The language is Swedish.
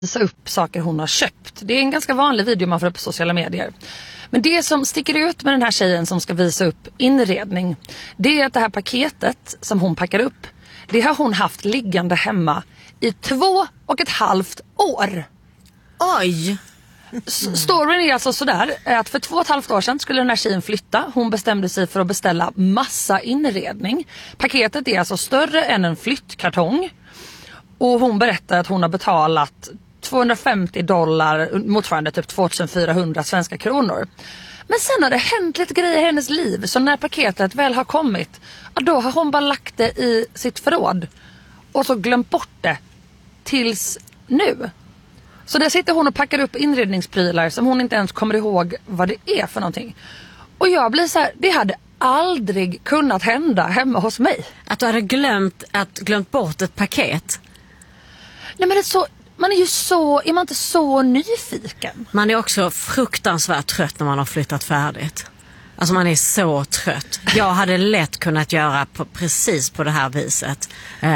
visa upp saker hon har köpt. Det är en ganska vanlig video man får upp på sociala medier. Men det som sticker ut med den här tjejen som ska visa upp inredning, det är att det här paketet som hon packar upp, det har hon haft liggande hemma i 2,5 år. Oj! Storyn är alltså sådär att för 2,5 år sedan skulle den här tjejen flytta. Hon bestämde sig för att beställa massa inredning. Paketet är alltså större än en flyttkartong. Och hon berättar att hon har betalat $250, motsvarande typ 2400 svenska kronor. Men sen har det hänt lite grejer i hennes liv. Så när paketet väl har kommit, då har hon bara lagt det i sitt förråd. Och så glömt bort det tills nu. Så där sitter hon och packar upp inredningsprylar som hon inte ens kommer ihåg vad det är för någonting. Och jag blir så här, det hade aldrig kunnat hända hemma hos mig. Att du hade glömt bort ett paket. Nej, men det är så, man är ju så, är man inte så nyfiken? Man är också fruktansvärt trött när man har flyttat färdigt. Alltså man är så trött. Jag hade lätt kunnat göra precis på det här viset.